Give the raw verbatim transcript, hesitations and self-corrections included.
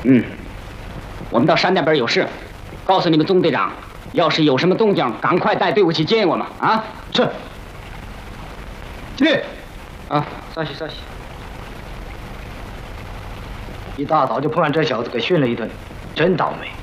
嗯，我们到山那边有事，告诉你们钟队长，要是有什么动静，赶快带队伍去接应我们啊！ 是。去。 啊，稍息稍息。 一大早就碰上这小子，给训了一顿，真倒霉。